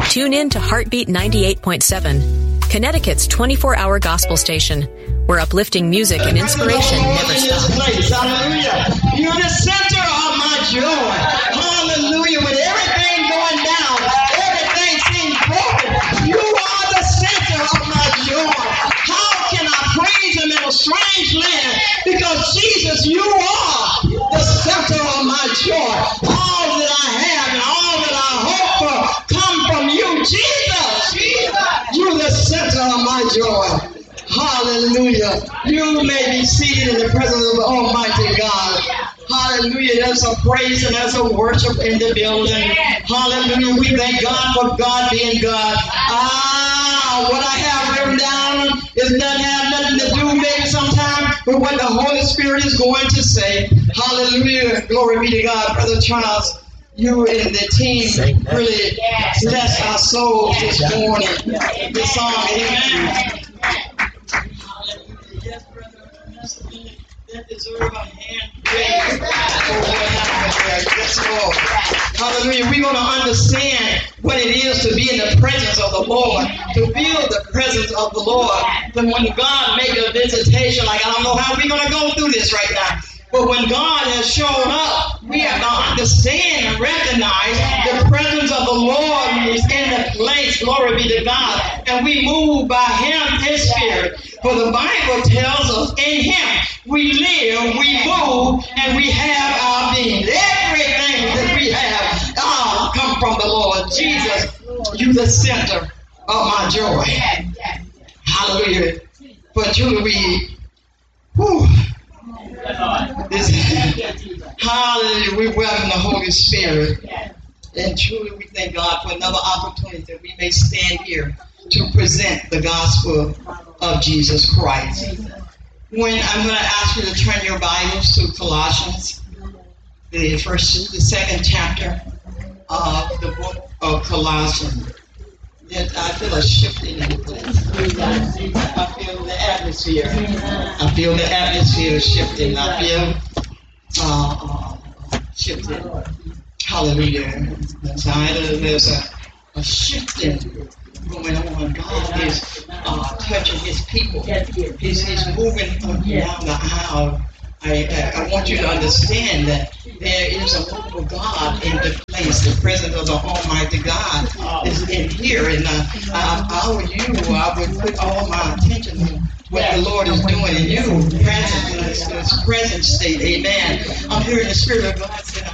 Tune in to Heartbeat 98.7, Connecticut's 24-hour gospel station, where uplifting music and inspiration never stop. Hallelujah. You're the center of my joy. Hallelujah. With everything going down, everything seems broken. You are the center of my joy. How can I praise him in a strange land? Because Jesus, you are the center of my joy. All that I have and all that I hope for come from you. Jesus, you're the center of my joy. Hallelujah. You may be seated in the presence of the Almighty God. Hallelujah. There's a praise and there's a worship in the building. Hallelujah. We thank God for God being God. What I have written down doesn't have nothing to do maybe sometime with what the Holy Spirit is going to say. Hallelujah. Glory be to God. Brother Charles, you and the team really bless our souls this morning. This song, amen. Yes, brother, that deserve a hand praise. Yes, Lord. Hallelujah. We're going to understand what it is to be in the presence of the Lord, to feel the presence of the Lord. Then when God make a visitation, like I don't know how we're going to go through this right now. But when God has shown up, we have to understand and recognize the presence of the Lord is in the place. Glory be to God. And we move by him, his spirit. For the Bible tells us in him we live, we move, and we have our being. Everything that we have come from the Lord. Jesus, you the center of my joy. Hallelujah. For truly hallelujah, we welcome the Holy Spirit. And truly we thank God for another opportunity that we may stand here to present the gospel of Jesus Christ. When I'm going to ask you to turn your Bibles to Colossians, the second chapter of the book of Colossians. I feel a shifting in the place. I feel the atmosphere. I feel the atmosphere shifting. I feel shifting. Hallelujah. There's a shifting going on. God is touching his people. He's moving down the aisle. I want you to understand that there is a move of God in the place. The presence of the Almighty God is in here. And I would put all my attention on what the Lord is doing in you, present in this present state. Amen. I'm hearing the Spirit of God say,